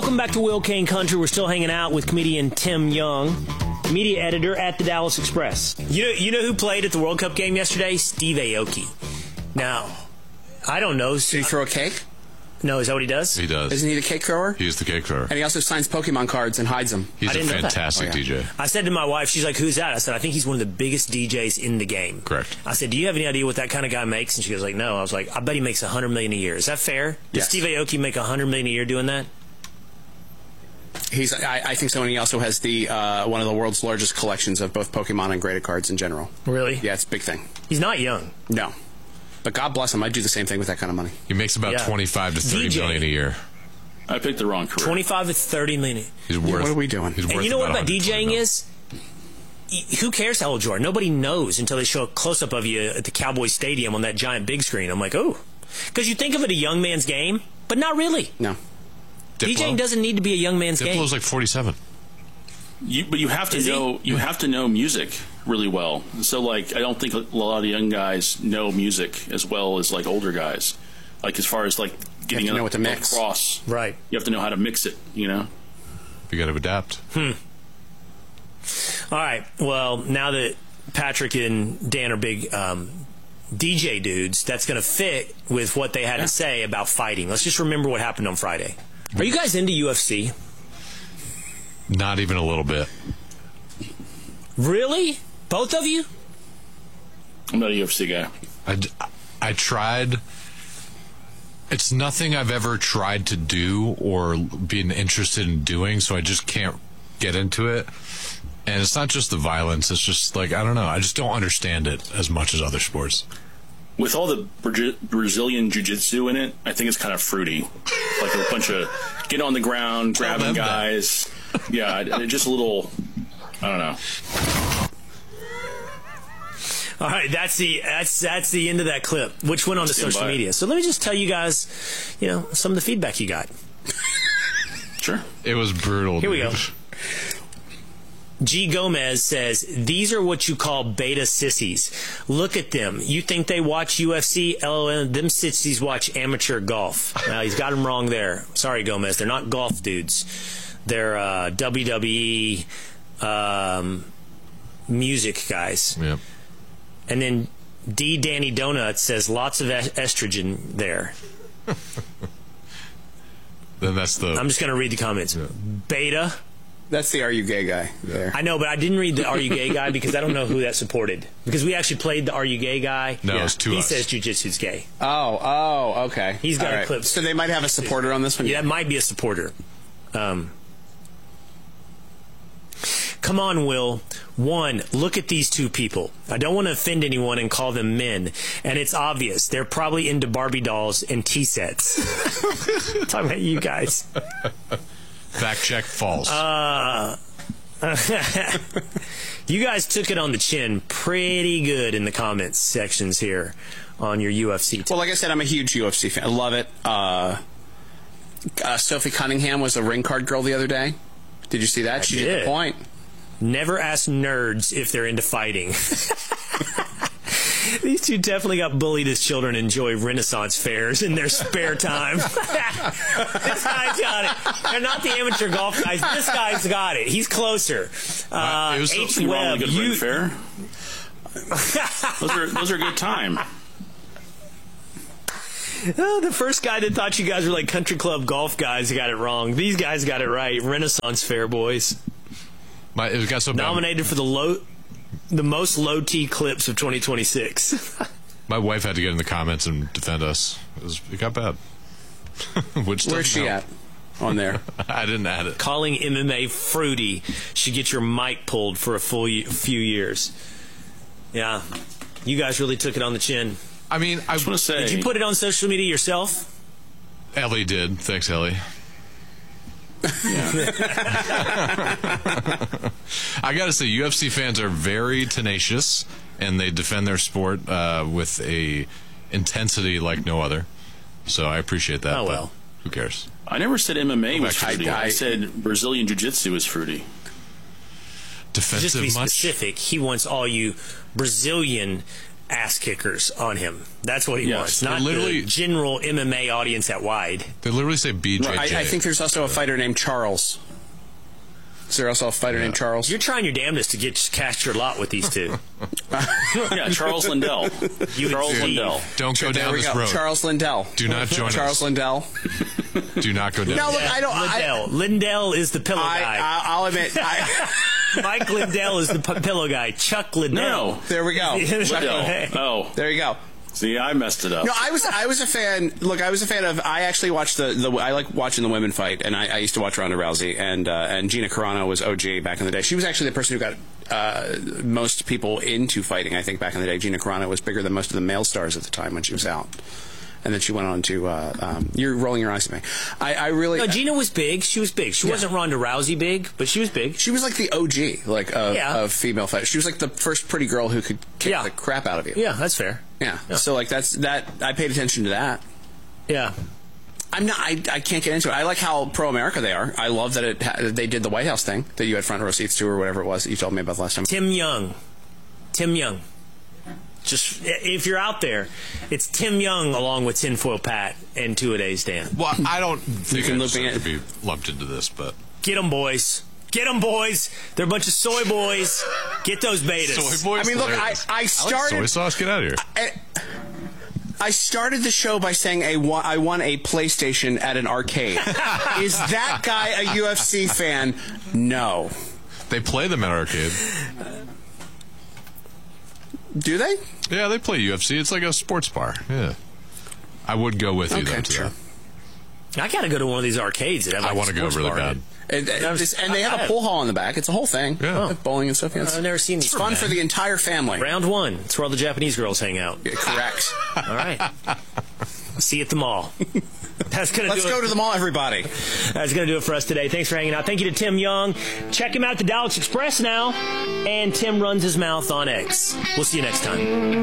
Welcome back to Will Kane Country. We're still hanging out with comedian Tim Young, media editor at the Dallas Express. You know who played at the World Cup game yesterday? Steve Aoki. Now, I don't know. Did he throw a cake? No, is that what he does? He does. Isn't he the cake thrower? He is the cake thrower. And he also signs Pokemon cards and hides them. He's a fantastic DJ. I said to my wife, she's like, who's that? I said, I think he's one of the biggest DJs in the game. Correct. I said, do you have any idea what that kind of guy makes? And she goes like, no. I was like, I bet he makes $100 million a year. Is that fair? Does Steve Aoki make $100 million a year doing that? I think so, and he also has the one of the world's largest collections of both Pokemon and graded cards in general. Really? Yeah, it's a big thing. He's not young. No. But God bless him. I'd do the same thing with that kind of money. He makes about 25 to 30 million a year. I picked the wrong career. 25 to 30 million. He's worth. What are we doing? He's worth and you know what about 120 DJing million. is? Who cares how old you are? Nobody knows until they show a close-up of you at the Cowboys Stadium on that giant big screen. I'm like, oh. Because you think of it a young man's game, but not really. No. Diplo? DJing doesn't need to be a young man's game. Diplo's like 47. But you have to know. You have to know music really well. So, like, I don't think a lot of young guys know music as well as like older guys. Like, as far as like getting know what to mix. across, Right. You have to know how to mix it. You know. You got to adapt. All right. Well, now that Patrick and Dan are big DJ dudes, that's going to fit with what they had to say about fighting. Let's just remember what happened on Friday. Are you guys into UFC? Not even a little bit. Really? Both of you? I'm not a UFC guy. I tried. It's nothing I've ever tried to do or been interested in doing, so I just can't get into it. And it's not just the violence. It's just like, I don't know. I just don't understand it as much as other sports. With all the Brazilian jiu-jitsu in it, I think it's kind of fruity. Like a bunch of get on the ground, grabbing guys. Yeah, just a little, I don't know. All right, that's the end of that clip, which went on to social media. So let me just tell you guys, some of the feedback you got. Sure. It was brutal. Here we go. G. Gomez says, these are what you call beta sissies. Look at them. You think they watch UFC? LOL, them sissies watch amateur golf. Well, he's got them wrong there. Sorry, Gomez. They're not golf dudes. They're WWE music guys. Yep. And then D. Danny Donut says, lots of estrogen there. Then that's the... I'm just going to read the comments. Yeah. Beta. That's the Are You Gay guy there. I know, but I didn't read the Are You Gay guy because I don't know who that supported. Because we actually played the Are You Gay guy. No, it's to us. He says jiu-jitsu's gay. Oh, okay. He's got a clip. So they might have a supporter on this one? Yeah, that might be a supporter. Come on, Will. One, look at these two people. I don't want to offend anyone and call them men. And it's obvious. They're probably into Barbie dolls and tea sets. Talking about you guys. Fact check, false. You guys took it on the chin pretty good in the comments sections here on your UFC. Well, like I said, I'm a huge UFC fan. I love it. Sophie Cunningham was a ring card girl the other day. Did you see that? She did the point. Never ask nerds if they're into fighting. These two definitely got bullied as children and enjoy Renaissance fairs in their spare time. This guy's got it. They're not the amateur golf guys. This guy's got it. He's closer. H. Webb, you fair? Those are a good time. The first guy that thought you guys were like country club golf guys got it wrong. These guys got it right. Renaissance fair boys. It got so bad. Nominated for the most low T clips of 2026. My wife had to get in the comments and defend us. It got bad. Where's she at on there? I didn't add it. Calling MMA fruity should get your mic pulled for a few years. Yeah. You guys really took it on the chin. I mean, I just want to say... Did you put it on social media yourself? Ellie did. Thanks, Ellie. Yeah. I gotta say, UFC fans are very tenacious, and they defend their sport with a intensity like no other. So I appreciate that. Oh well, who cares? I never said MMA was fruity. I said Brazilian Jiu-Jitsu is fruity. Defensive, just to be much? Specific, he wants all you Brazilian ass kickers on him. That's what he Yes. wants, not Literally- the general MMA audience at wide. They literally say BJJ. I think there's also a fighter named Charles. Is there also a fighter named Charles? You're trying your damnedest to cast your lot with these two. Yeah, Charles Lindell. You Charles and Steve. Lindell. Don't go There down we this go. road. Charles Lindell. Do not join Charles us. Lindell. Do not go down. No, look, I don't. Lindell. Lindell is the pillow guy. I'll admit. Mike Lindell is the pillow guy. Chuck Liddell. No. There we go. Lindell. Oh, There you go. see, I messed it up. No, I was a fan. Look, I was a fan of. I actually watched I like watching the women fight, and I used to watch Ronda Rousey, and Gina Carano was OG back in the day. She was actually the person who got most people into fighting. I think back in the day, Gina Carano was bigger than most of the male stars at the time when she was out. And then she went on to. You're rolling your eyes at me. I really. No, Gina was big. She was big. She wasn't Ronda Rousey big, but she was big. She was like the OG, of female fighters. She was like the first pretty girl who could kick the crap out of you. Yeah, that's fair. Yeah. So like that. I paid attention to that. Yeah. I'm not. I can't get into it. I like how pro-America they are. I love that they did the White House thing that you had front row seats to, or whatever it was that you told me about the last time. Tim Young. Just if you're out there, it's Tim Young along with Tinfoil Pat and Two-A-Days Dan. Well, I don't think can I loop me deserve in. to be lumped into this, but Get them, boys. Get them, boys. They're a bunch of soy boys. Get those betas. soy boys. I mean, look, hilarious. I started. like soy sauce. Get out of here. I started the show by saying I won a PlayStation at an arcade. Is that guy a UFC fan? No. They play them at arcade. Do they? Yeah, they play UFC. It's like a sports bar. Yeah, I would go with you Okay, though to sure. that. I got to go to one of these arcades that have like I want to go sports really bar in bad. it. And they have a pool hall in the back. It's a whole thing. Yeah. Bowling and stuff. Yeah, I've never seen these. It's fun for the entire family. Round one. It's where all the Japanese girls hang out. Yeah, correct. All right. See you at the mall. That's gonna Let's do go it. to the mall, everybody. That's going to do it for us today. Thanks for hanging out. Thank you to Tim Young. Check him out at the Dallas Express now. And Tim runs his mouth on X. We'll see you next time.